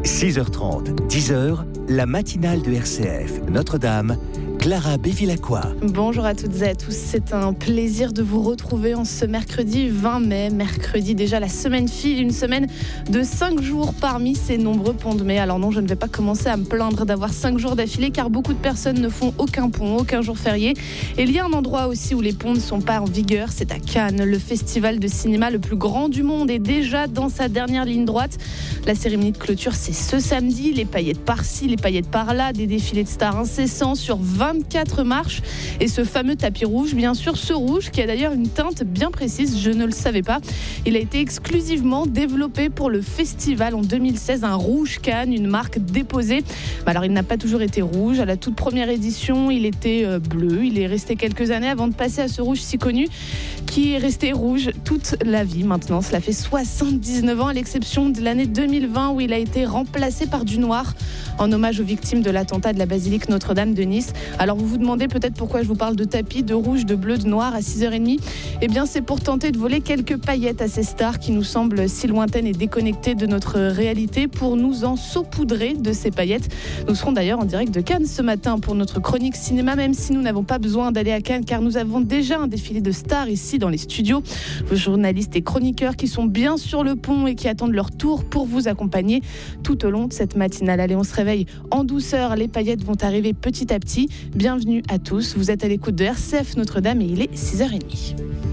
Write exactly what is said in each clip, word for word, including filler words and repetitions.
six heures trente, dix heures, la matinale de R C F Notre-Dame, Clara Bévilacqua. Bonjour à toutes et à tous, c'est un plaisir de vous retrouver en ce mercredi vingt mai. Mercredi, déjà la semaine file, une semaine de cinq jours parmi ces nombreux ponts de mai. Alors non, je ne vais pas commencer à me plaindre d'avoir cinq jours d'affilée car beaucoup de personnes ne font aucun pont, aucun jour férié. Et il y a un endroit aussi où les ponts ne sont pas en vigueur, c'est à Cannes. Le festival de cinéma le plus grand du monde est déjà dans sa dernière ligne droite. La cérémonie de clôture, c'est ce samedi. Les paillettes par-ci, les paillettes par-là, des défilés de stars incessants sur vingt-quatre marches. Et ce fameux tapis rouge, bien sûr, ce rouge qui a d'ailleurs une teinte bien précise, je ne le savais pas. Il a été exclusivement développé pour le festival en deux mille seize, un rouge Cannes, une marque déposée. Alors il n'a pas toujours été rouge. À la toute première édition, il était bleu. Il est resté quelques années avant de passer à ce rouge si connu qui est resté rouge toute la vie maintenant. Cela fait soixante-dix-neuf ans, à l'exception de l'année deux mille vingt où il a été remplacé par du noir en hommage aux victimes de l'attentat de la basilique Notre-Dame de Nice. Alors vous vous demandez peut-être pourquoi je vous parle de tapis, de rouge, de bleu, de noir à six heures trente. Eh bien c'est pour tenter de voler quelques paillettes à ces stars qui nous semblent si lointaines et déconnectées de notre réalité, pour nous en saupoudrer de ces paillettes. Nous serons d'ailleurs en direct de Cannes ce matin pour notre chronique cinéma, même si nous n'avons pas besoin d'aller à Cannes car nous avons déjà un défilé de stars ici dans les studios. Vos journalistes et chroniqueurs qui sont bien sur le pont et qui attendent leur tour pour vous accompagner tout au long de cette matinale. Allez, on se réveille en douceur, les paillettes vont arriver petit à petit. Bienvenue à tous, vous êtes à l'écoute de R C F Notre-Dame et il est six heures trente.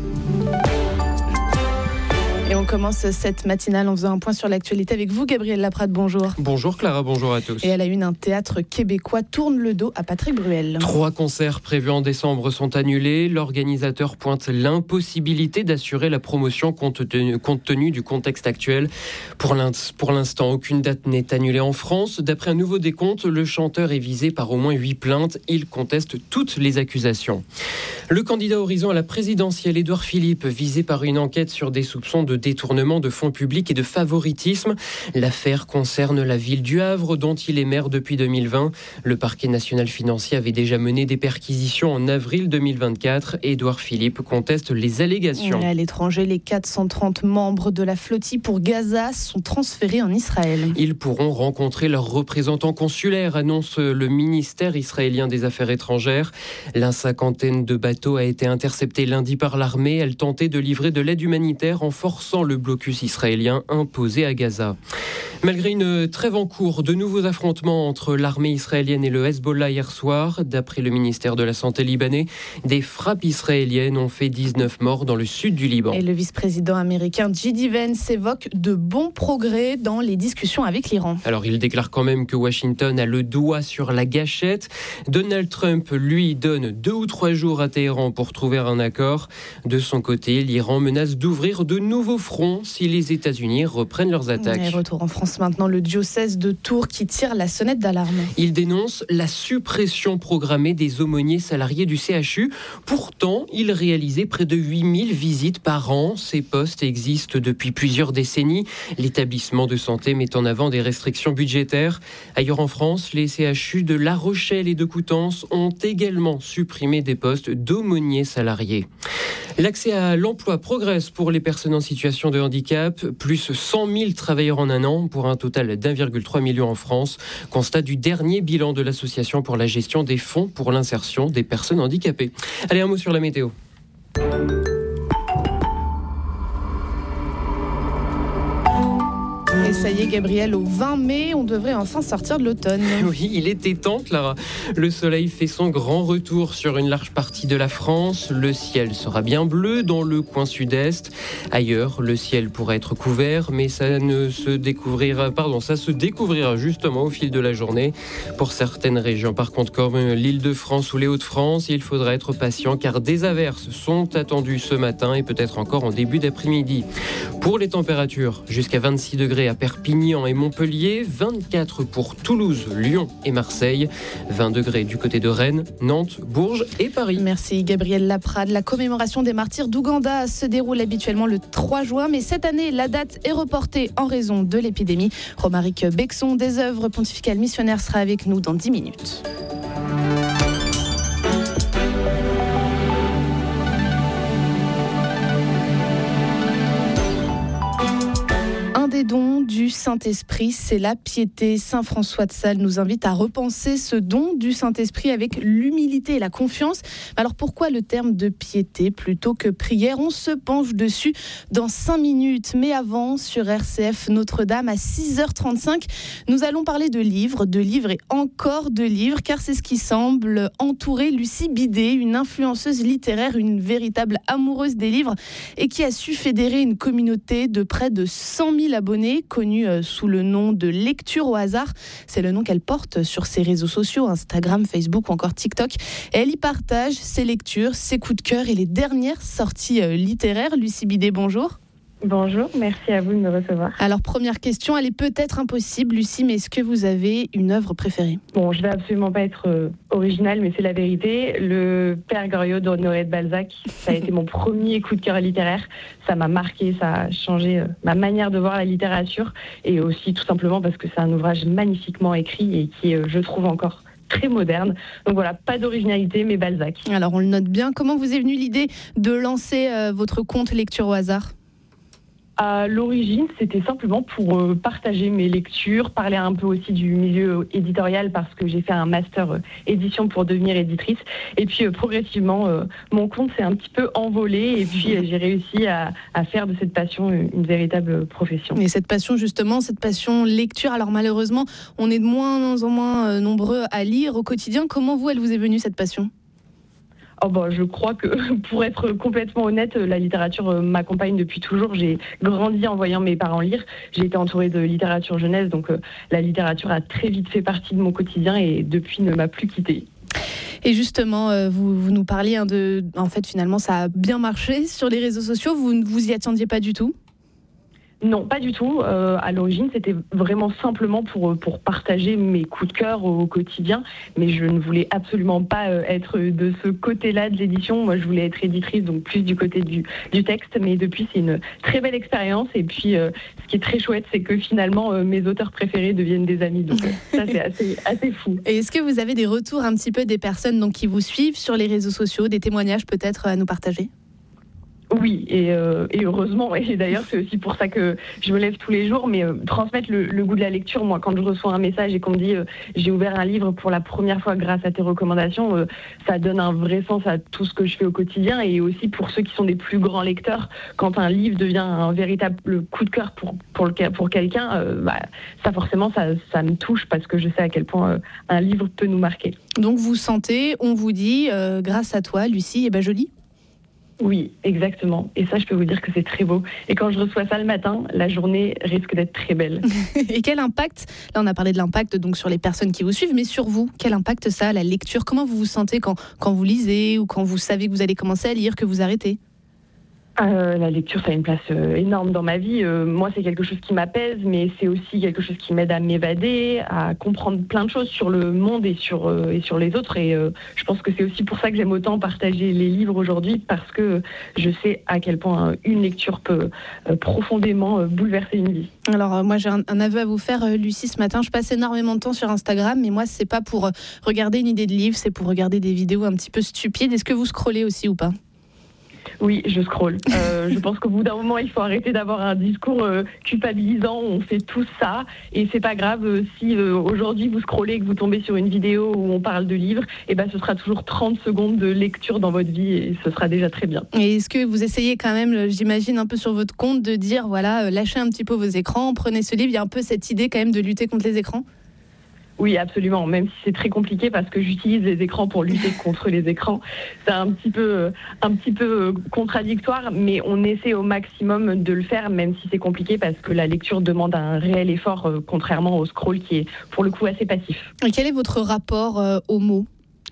Et on commence cette matinale en faisant un point sur l'actualité avec vous, Gabriel Laprade, bonjour. Bonjour Clara, bonjour à tous. Et à la une, un théâtre québécois tourne le dos à Patrick Bruel. Trois concerts prévus en décembre sont annulés. L'organisateur pointe l'impossibilité d'assurer la promotion compte tenu, compte tenu du contexte actuel. Pour l'instant, aucune date n'est annulée en France. D'après un nouveau décompte, le chanteur est visé par au moins huit plaintes. Il conteste toutes les accusations. Le candidat Horizon à la présidentielle, Édouard Philippe, visé par une enquête sur des soupçons de détournement de fonds publics et de favoritisme. L'affaire concerne la ville du Havre, dont il est maire depuis deux mille vingt. Le parquet national financier avait déjà mené des perquisitions en avril deux mille vingt-quatre. Édouard Philippe conteste les allégations. À l'étranger, les quatre cent trente membres de la flottille pour Gaza sont transférés en Israël. Ils pourront rencontrer leurs représentants consulaires, annonce le ministère israélien des Affaires étrangères. La cinquantaine de bateaux a été interceptée lundi par l'armée. Elle tentait de livrer de l'aide humanitaire en forçant le blocus israélien imposé à Gaza. Malgré une trêve en cours, de nouveaux affrontements entre l'armée israélienne et le Hezbollah hier soir. D'après le ministère de la Santé libanais, des frappes israéliennes ont fait dix-neuf morts dans le sud du Liban. Et le vice-président américain J D Vance évoque de bons progrès dans les discussions avec l'Iran. Alors il déclare quand même que Washington a le doigt sur la gâchette. Donald Trump, lui, donne deux ou trois jours à Téhéran pour trouver un accord. De son côté, l'Iran menace d'ouvrir de nouveaux fronts si les États-Unis reprennent leurs attaques. Et retour en France maintenant, le diocèse de Tours qui tire la sonnette d'alarme. Il dénonce la suppression programmée des aumôniers salariés du C H U. Pourtant, il réalisait près de huit mille visites par an. Ces postes existent depuis plusieurs décennies. L'établissement de santé met en avant des restrictions budgétaires. Ailleurs en France, les C H U de La Rochelle et de Coutances ont également supprimé des postes d'aumôniers salariés. L'accès à l'emploi progresse pour les personnes en situation de handicap. Plus cent mille travailleurs en un an pour un total d'un virgule trois million en France. Constat du dernier bilan de l'Association pour la gestion des fonds pour l'insertion des personnes handicapées. Allez, un mot sur la météo. Et ça y est, Gabriel, au vingt mai, on devrait enfin sortir de l'automne. Oui, il était temps, Clara. Le soleil fait son grand retour sur une large partie de la France. Le ciel sera bien bleu dans le coin sud-est. Ailleurs, le ciel pourrait être couvert, mais ça ne se découvrira, pardon, ça se découvrira justement au fil de la journée. Pour certaines régions, par contre, comme l'Île-de-France ou les Hauts-de-France, il faudra être patient car des averses sont attendues ce matin et peut-être encore en début d'après-midi. Pour les températures, jusqu'à vingt-six degrés à Perpignan et Montpellier, vingt-quatre pour Toulouse, Lyon et Marseille, vingt degrés du côté de Rennes, Nantes, Bourges et Paris. Merci Gabriel Laprade. La commémoration des martyrs d'Ouganda se déroule habituellement le trois juin, mais cette année, la date est reportée en raison de l'épidémie. Romaric Bexon des œuvres pontificales missionnaires sera avec nous dans dix minutes. des dons du Saint-Esprit, c'est la piété. Saint François de Sales nous invite à repenser ce don du Saint-Esprit avec l'humilité et la confiance. Alors pourquoi le terme de piété plutôt que prière ? On se penche dessus dans cinq minutes. Mais avant, sur R C F Notre-Dame, à six heures trente-cinq, nous allons parler de livres, de livres et encore de livres, car c'est ce qui semble entourer Lucie Bidet, une influenceuse littéraire, une véritable amoureuse des livres et qui a su fédérer une communauté de près de cent mille abonnés, connue sous le nom de Lecture au hasard. C'est le nom qu'elle porte sur ses réseaux sociaux, Instagram, Facebook ou encore TikTok. Et elle y partage ses lectures, ses coups de cœur et les dernières sorties littéraires. Lucie Bidet, bonjour. Bonjour, merci à vous de me recevoir. Alors, première question, elle est peut-être impossible, Lucie, mais est-ce que vous avez une œuvre préférée ? Bon, je vais absolument pas être euh, originale, mais c'est la vérité. Le Père Goriot d'Honoré de Balzac, ça a été mon premier coup de cœur littéraire. Ça m'a marqué, ça a changé euh, ma manière de voir la littérature, et aussi tout simplement parce que c'est un ouvrage magnifiquement écrit et qui, euh, je trouve encore très moderne. Donc voilà, pas d'originalité, mais Balzac. Alors, on le note bien. Comment vous est venue l'idée de lancer euh, votre compte Lecture au hasard ? À l'origine, c'était simplement pour euh, partager mes lectures, parler un peu aussi du milieu éditorial parce que j'ai fait un master euh, édition pour devenir éditrice. Et puis euh, progressivement, euh, mon compte s'est un petit peu envolé et puis euh, j'ai réussi à, à faire de cette passion une, une véritable profession. Et cette passion justement, cette passion lecture, alors malheureusement, on est de moins en moins euh, nombreux à lire au quotidien. Comment vous, elle vous est venue cette passion ? Oh bah, je crois que, pour être complètement honnête, la littérature m'accompagne depuis toujours. J'ai grandi en voyant mes parents lire. J'ai été entourée de littérature jeunesse, donc euh, la littérature a très vite fait partie de mon quotidien et depuis ne m'a plus quittée. Et justement, euh, vous, vous nous parliez hein, de... En fait, finalement, ça a bien marché sur les réseaux sociaux. Vous ne vous y attendiez pas du tout ? Non, pas du tout. Euh, à l'origine, c'était vraiment simplement pour, pour partager mes coups de cœur au quotidien. Mais je ne voulais absolument pas euh, être de ce côté-là de l'édition. Moi, je voulais être éditrice, donc plus du côté du, du texte. Mais depuis, c'est une très belle expérience. Et puis, euh, ce qui est très chouette, c'est que finalement, euh, mes auteurs préférés deviennent des amis. Donc, euh, ça, c'est assez, assez fou. Et est-ce que vous avez des retours un petit peu des personnes donc, qui vous suivent sur les réseaux sociaux, des témoignages peut-être à nous partager ? Oui, et, euh, et heureusement, et d'ailleurs c'est aussi pour ça que je me lève tous les jours, mais euh, transmettre le, le goût de la lecture, moi quand je reçois un message et qu'on me dit euh, j'ai ouvert un livre pour la première fois grâce à tes recommandations, euh, ça donne un vrai sens à tout ce que je fais au quotidien, et aussi pour ceux qui sont des plus grands lecteurs, quand un livre devient un véritable coup de cœur pour, pour, le, pour quelqu'un, euh, bah, ça forcément ça, ça me touche parce que je sais à quel point euh, un livre peut nous marquer. Donc vous sentez, on vous dit, euh, grâce à toi Lucie, eh ben je lis. Oui, exactement. Et ça, je peux vous dire que c'est très beau. Et quand je reçois ça le matin, la journée risque d'être très belle. Et quel impact, là on a parlé de l'impact donc sur les personnes qui vous suivent, mais sur vous, quel impact ça a, la lecture ? Comment vous vous sentez quand, quand vous lisez ou quand vous savez que vous allez commencer à lire, que vous arrêtez ? Euh, la lecture, ça a une place euh, énorme dans ma vie. Euh, moi, c'est quelque chose qui m'apaise, mais c'est aussi quelque chose qui m'aide à m'évader, à comprendre plein de choses sur le monde et sur, euh, et sur les autres. Et euh, je pense que c'est aussi pour ça que j'aime autant partager les livres aujourd'hui, parce que je sais à quel point une lecture peut euh, profondément euh, bouleverser une vie. Alors, euh, moi, j'ai un, un aveu à vous faire, euh, Lucie, ce matin. Je passe énormément de temps sur Instagram, mais moi, c'est pas pour euh, regarder une idée de livre, c'est pour regarder des vidéos un petit peu stupides. Est-ce que vous scrollez aussi ou pas ? Oui, je scrolle. Euh, je pense qu'au bout d'un moment, il faut arrêter d'avoir un discours euh, culpabilisant. On fait tout ça et c'est pas grave euh, si euh, aujourd'hui vous scrollez et que vous tombez sur une vidéo où on parle de livres. Et ben, ce sera toujours trente secondes de lecture dans votre vie et ce sera déjà très bien. Et est-ce que vous essayez quand même, j'imagine un peu sur votre compte, de dire voilà, euh, lâchez un petit peu vos écrans, prenez ce livre. Il y a un peu cette idée quand même de lutter contre les écrans ? Oui, absolument. Même si c'est très compliqué parce que j'utilise les écrans pour lutter contre les écrans. C'est un petit peu, un petit peu contradictoire, mais on essaie au maximum de le faire, même si c'est compliqué parce que la lecture demande un réel effort, contrairement au scroll qui est pour le coup assez passif. Et quel est votre rapport euh, aux mots, Lucie ?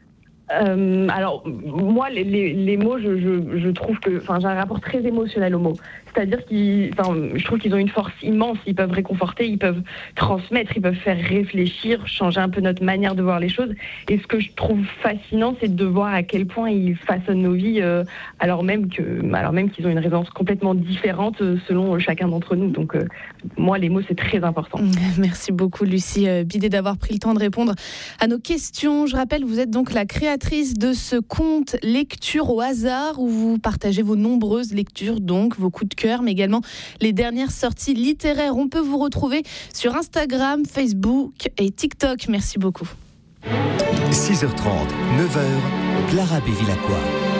Euh, alors, moi, les, les, les mots, je, je, je trouve que, enfin, j'ai un rapport très émotionnel aux mots. C'est-à-dire qu'ils, enfin, je trouve qu'ils ont une force immense. Ils peuvent réconforter, ils peuvent transmettre, ils peuvent faire réfléchir, changer un peu notre manière de voir les choses. Et ce que je trouve fascinant, c'est de voir à quel point ils façonnent nos vies, euh, alors même que, alors même qu'ils ont une résonance complètement différente euh, selon chacun d'entre nous. Donc, euh, moi, les mots, c'est très important. Merci beaucoup, Lucie Bidet, d'avoir pris le temps de répondre à nos questions. Je rappelle, vous êtes donc la créatrice de ce compte Lecture au hasard où vous partagez vos nombreuses lectures, donc vos coups de cœur, mais également les dernières sorties littéraires. On peut vous retrouver sur Instagram, Facebook et TikTok. Merci beaucoup. six heures trente, neuf heures, Clara Bévilacqua.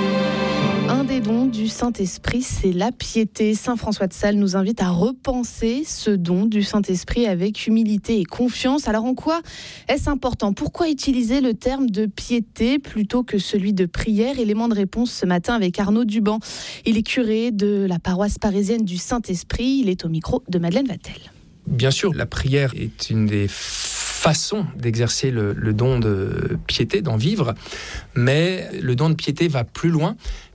Un des dons du Saint-Esprit, c'est la piété. Saint François de Sales nous invite à repenser ce don du Saint-Esprit avec humilité et confiance. Alors en quoi est-ce important ? Pourquoi utiliser le terme de piété plutôt que celui de prière ? Élément de réponse ce matin avec Arnaud Duban. Il est curé de la paroisse parisienne du Saint-Esprit. Il est au micro de Madeleine Vatel. Bien sûr, la prière est une des façon d'exercer le, le don de piété, d'en vivre, mais le don de piété va plus loin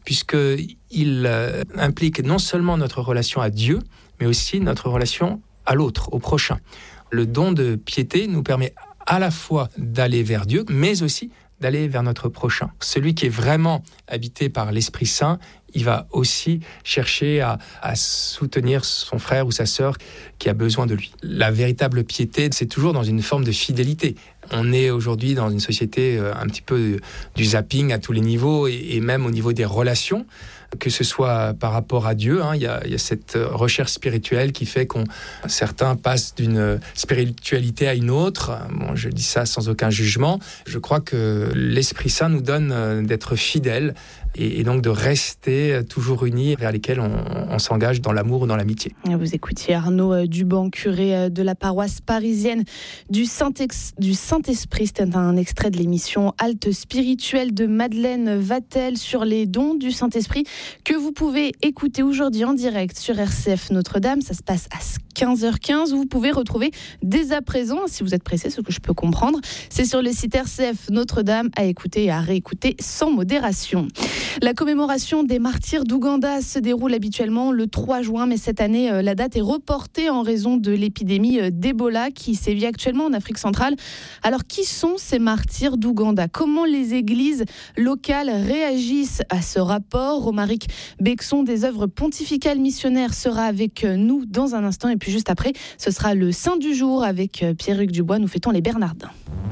puisqu'il euh, implique non seulement notre relation à Dieu, mais aussi notre relation à l'autre, au prochain. Le don de piété nous permet à la fois d'aller vers Dieu, mais aussi d'aller vers notre prochain. Celui qui est vraiment habité par l'Esprit Saint, il va aussi chercher à, à soutenir son frère ou sa sœur qui a besoin de lui. La véritable piété, c'est toujours dans une forme de fidélité. On est aujourd'hui dans une société un petit peu du zapping à tous les niveaux et, et même au niveau des relations, que ce soit par rapport à Dieu. Hein, il y a, il y a cette recherche spirituelle qui fait qu'on certains passent d'une spiritualité à une autre. Bon, je dis ça sans aucun jugement. Je crois que l'Esprit Saint nous donne d'être fidèles et, et donc de rester toujours unis, vers lesquels on, on s'engage dans l'amour ou dans l'amitié. Vous écoutiez Arnaud Duban, curé de la paroisse parisienne du, Saint-Ex, du Saint-Esprit. C'était un extrait de l'émission Halte spirituelle de Madeleine Vatel sur les dons du Saint-Esprit que vous pouvez écouter aujourd'hui en direct sur R C F Notre-Dame. Ça se passe à quinze heures quinze. Vous pouvez retrouver dès à présent, si vous êtes pressé, ce que je peux comprendre, c'est sur le site R C F Notre-Dame, à écouter et à réécouter sans modération. La commémoration des martyrs d'Ouganda se déroule habituellement le trois juin, mais cette année, la date est reportée en raison de l'épidémie d'Ebola qui sévit actuellement en Afrique centrale. Alors, qui sont ces martyrs d'Ouganda ? Comment les églises locales réagissent à ce rapport ? Romaric Bexon des œuvres pontificales missionnaires sera avec nous dans un instant. Et puis juste après, ce sera le Saint du jour avec Pierre-Hugues Dubois. Nous fêtons les Bernardins.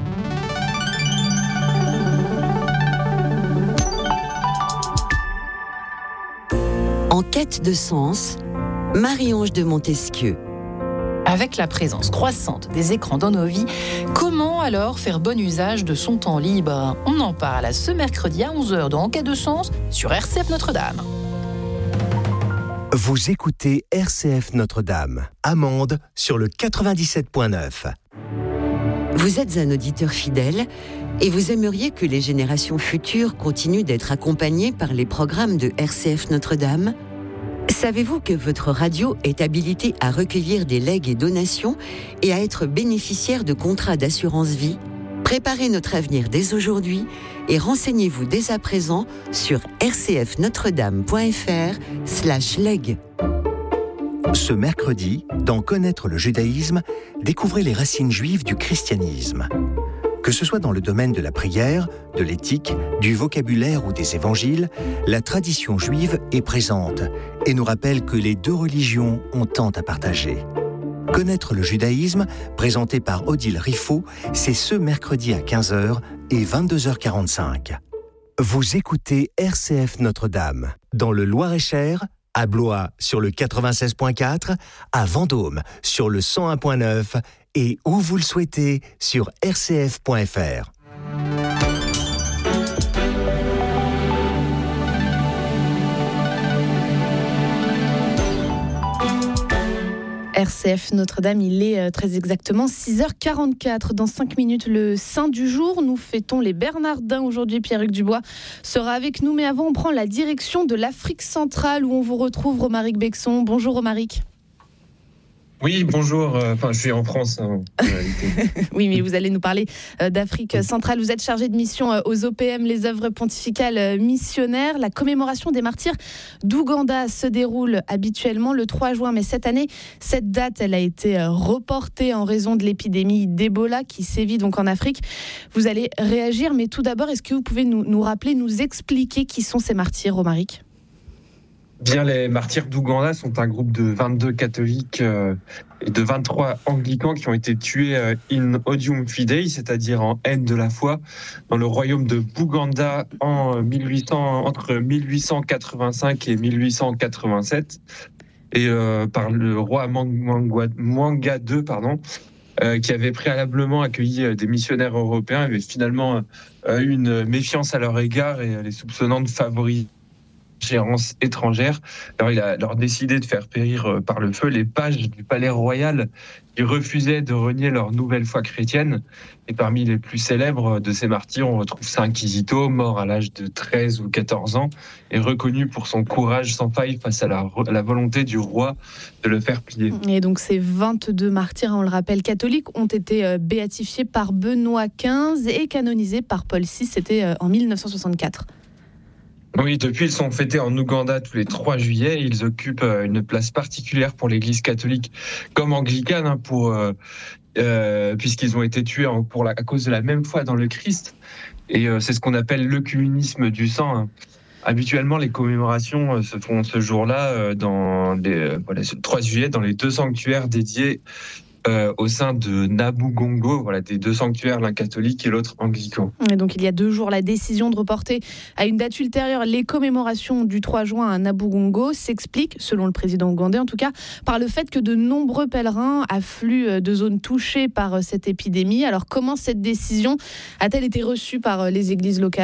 En quête de sens, Marie-Ange de Montesquieu. Avec la présence croissante des écrans dans nos vies, comment alors faire bon usage de son temps libre ? On en parle ce mercredi à onze heures dans En quête de sens sur R C F Notre-Dame. Vous écoutez R C F Notre-Dame. Amande sur le quatre-vingt-dix-sept point neuf. Vous êtes un auditeur fidèle et vous aimeriez que les générations futures continuent d'être accompagnées par les programmes de R C F Notre-Dame ? Savez-vous que votre radio est habilitée à recueillir des legs et donations et à être bénéficiaire de contrats d'assurance vie ? Préparez notre avenir dès aujourd'hui et renseignez-vous dès à présent sur rcfnotredame.fr slash leg. Ce mercredi, dans Connaître le judaïsme, découvrez les racines juives du christianisme. Que ce soit dans le domaine de la prière, de l'éthique, du vocabulaire ou des évangiles, la tradition juive est présente et nous rappelle que les deux religions ont tant à partager. Connaître le judaïsme, présenté par Odile Riffaut, c'est ce mercredi à quinze heures et vingt-deux heures quarante-cinq. Vous écoutez R C F Notre-Dame, dans le Loir-et-Cher, à Blois sur le quatre-vingt-seize point quatre, à Vendôme sur le cent un point neuf et où vous le souhaitez sur r c f point f r. R C F Notre-Dame, il est très exactement six heures quarante-quatre. Dans cinq minutes, le Saint du jour. Nous fêtons les Bernardins aujourd'hui. Pierre-Hugues Dubois sera avec nous. Mais avant, on prend la direction de l'Afrique centrale où on vous retrouve Romaric Bexon. Bonjour Romaric. Oui, bonjour. Enfin, je suis en France. Hein, en réalité. Oui, mais vous allez nous parler d'Afrique centrale. Vous êtes chargé de mission aux O P M, les œuvres pontificales missionnaires. La commémoration des martyrs d'Ouganda se déroule habituellement le trois juin, mais cette année, cette date, elle a été reportée en raison de l'épidémie d'Ebola qui sévit donc en Afrique. Vous allez réagir, mais tout d'abord, est-ce que vous pouvez nous, nous rappeler, nous expliquer qui sont ces martyrs, Romaric ? Bien, les martyrs d'Ouganda sont un groupe de vingt-deux catholiques euh, et de vingt-trois anglicans qui ont été tués euh, in odium fidei, c'est-à-dire en haine de la foi, dans le royaume de Bouganda en mille huit cents, entre mille huit cent quatre-vingt-cinq et mille huit cent quatre-vingt-sept. et euh, par le roi Mwanga, Mwanga deux, pardon, euh, qui avait préalablement accueilli des missionnaires européens, avait finalement euh, eu une méfiance à leur égard et les soupçonnant de favoriser ingérence étrangère. Alors il a alors décidé de faire périr par le feu les pages du palais royal qui refusaient de renier leur nouvelle foi chrétienne. Et parmi les plus célèbres de ces martyrs, on retrouve Saint Inquisito, mort à l'âge de treize ou quatorze ans, et reconnu pour son courage sans faille face à la, à la volonté du roi de le faire plier. Et donc ces vingt-deux martyrs, on le rappelle, catholiques, ont été béatifiés par Benoît quinze et canonisés par Paul six, c'était en mille neuf cent soixante-quatre. Oui, depuis, ils sont fêtés en Ouganda tous les trois juillet. Ils occupent une place particulière pour l'Église catholique comme anglicane, hein, pour, euh, euh, puisqu'ils ont été tués en, pour la, à cause de la même foi dans le Christ. Et euh, c'est ce qu'on appelle l'œcuménisme du sang. Hein. Habituellement, les commémorations se font ce jour-là, dans les, euh, voilà, le trois juillet, dans les deux sanctuaires dédiés Euh, au sein de Nabugongo, voilà, des deux sanctuaires, l'un catholique et l'autre anglican. Et donc il y a deux jours, la décision de reporter à une date ultérieure les commémorations du trois juin à Nabugongo s'explique, selon le président ougandais en tout cas, par le fait que de nombreux pèlerins affluent de zones touchées par cette épidémie. Alors comment cette décision a-t-elle été reçue par les églises locales ?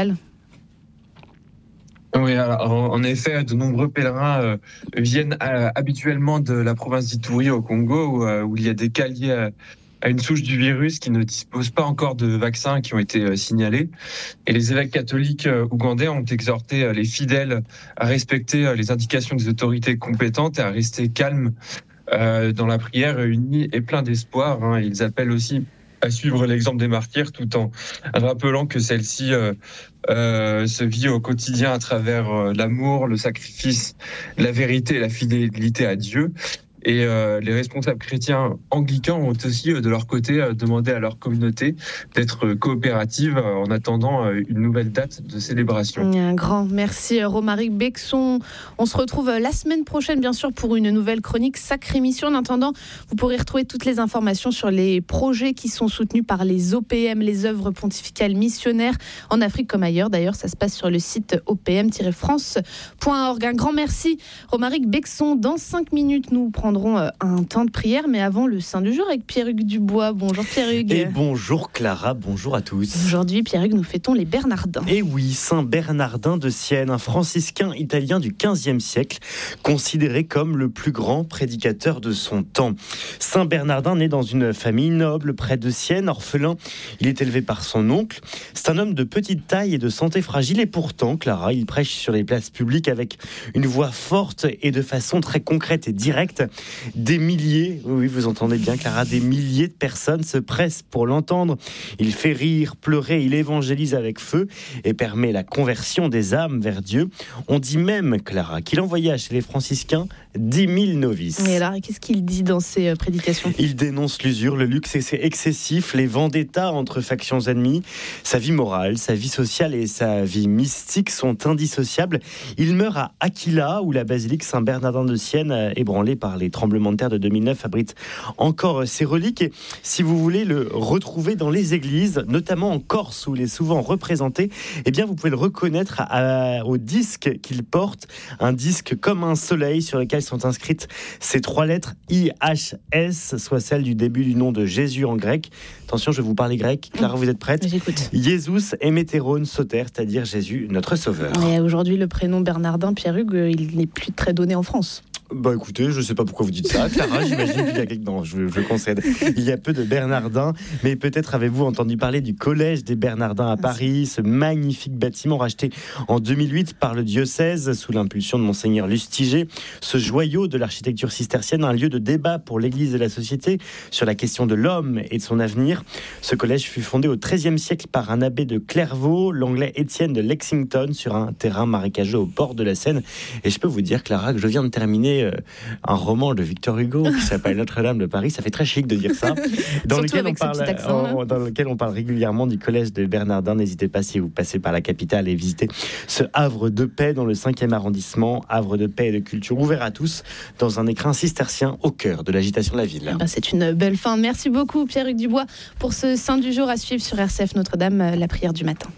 Oui, alors, en effet, de nombreux pèlerins euh, viennent euh, habituellement de la province d'Ituri au Congo, où, euh, où il y a des cas liés à, à une souche du virus qui ne dispose pas encore de vaccins qui ont été euh, signalés. Et les évêques catholiques euh, ougandais ont exhorté euh, les fidèles à respecter euh, les indications des autorités compétentes et à rester calmes euh, dans la prière, unis et pleins d'espoir. Hein. Ils appellent aussi à suivre l'exemple des martyrs, tout en rappelant que celle-ci euh, euh, se vit au quotidien à travers euh, l'amour, le sacrifice, la vérité et la fidélité à Dieu. Et euh, les responsables chrétiens anglicans ont aussi, euh, de leur côté, euh, demandé à leur communauté d'être coopérative euh, en attendant euh, une nouvelle date de célébration. Un grand merci Romaric Bexon. On se retrouve la semaine prochaine, bien sûr, pour une nouvelle chronique Sacrée Mission. En attendant, vous pourrez retrouver toutes les informations sur les projets qui sont soutenus par les O P M, les œuvres pontificales missionnaires, en Afrique comme ailleurs. D'ailleurs, ça se passe sur le site o p m tiret france point org. Un grand merci Romaric Bexon. Dans cinq minutes, nous prendrons un temps de prière, mais avant le Saint du jour avec Pierre-Hugues Dubois. Bonjour Pierre-Hugues. Et bonjour Clara, bonjour à tous. Aujourd'hui, Pierre-Hugues, nous fêtons les Bernardins. Et oui, Saint Bernardin de Sienne, un franciscain italien du quinzième siècle, considéré comme le plus grand prédicateur de son temps. Saint Bernardin naît dans une famille noble près de Sienne, orphelin. Il est élevé par son oncle. C'est un homme de petite taille et de santé fragile, et pourtant, Clara, il prêche sur les places publiques avec une voix forte et de façon très concrète et directe. Des milliers, oui, vous entendez bien Clara, des milliers de personnes se pressent pour l'entendre. Il fait rire, pleurer, il évangélise avec feu et permet la conversion des âmes vers Dieu. On dit même, Clara, qu'il envoya chez les franciscains dix mille novices. Et alors, qu'est-ce qu'il dit dans ses prédications ? Il dénonce l'usure, le luxe excessif, les vendettas entre factions ennemies. Sa vie morale, sa vie sociale et sa vie mystique sont indissociables. Il meurt à Aquila, où la basilique Saint-Bernardin de Sienne, ébranlée par les tremblements de terre de deux mille neuf, abrite encore ses reliques. Et si vous voulez le retrouver dans les églises, notamment en Corse où il est souvent représenté, eh bien vous pouvez le reconnaître à, à, au disque qu'il porte, un disque comme un soleil sur lequel sont inscrites ces trois lettres I H S, soit celle du début du nom de Jésus en grec. Attention, je vais vous parler grec. Clara, vous êtes prête ? J'écoute. Jésus emeteron soter, c'est-à-dire Jésus, notre sauveur. Et aujourd'hui, le prénom Bernardin, Pierre-Hugues, il n'est plus très donné en France. Bah écoutez, je ne sais pas pourquoi vous dites ça, Clara, j'imagine qu'il y a quelques... Non, je, je concède. Il y a peu de Bernardins, mais peut-être avez-vous entendu parler du Collège des Bernardins à Paris, ce magnifique bâtiment racheté en deux mille huit par le diocèse sous l'impulsion de Monseigneur Lustiger. Ce joyau de l'architecture cistercienne, un lieu de débat pour l'Église et la société sur la question de l'homme et de son avenir. Ce collège fut fondé au treizième siècle par un abbé de Clairvaux, l'anglais Étienne de Lexington, sur un terrain marécageux au bord de la Seine. Et je peux vous dire, Clara, que je viens de terminer un roman de Victor Hugo qui s'appelle Notre-Dame de Paris. Ça fait très chic de dire ça. Dans, lequel on, parle, accent, oh, dans lequel on parle régulièrement du collège des Bernardins. N'hésitez pas, si vous passez par la capitale, et visiter ce havre de paix dans le cinquième arrondissement, havre de paix et de culture ouvert à tous dans un écrin cistercien au cœur de l'agitation de la ville. Ben, c'est une belle fin. Merci beaucoup Pierre-Hugues Dubois pour ce Saint du jour à suivre sur R C F Notre-Dame, la prière du matin.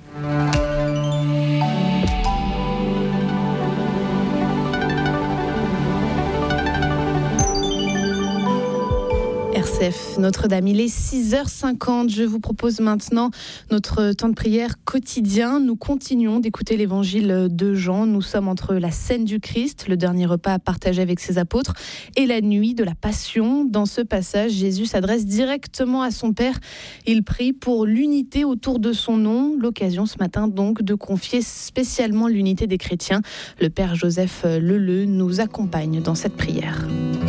F Notre-Dame. Il est six heures cinquante. Je vous propose maintenant notre temps de prière quotidien. Nous continuons d'écouter l'évangile de Jean. Nous sommes entre la scène du Christ, le dernier repas partagé avec ses apôtres, et la nuit de la Passion. Dans ce passage, Jésus s'adresse directement à son Père. Il prie pour l'unité autour de son nom. L'occasion ce matin donc de confier spécialement l'unité des chrétiens. Le Père Joseph Leleu nous accompagne dans cette prière.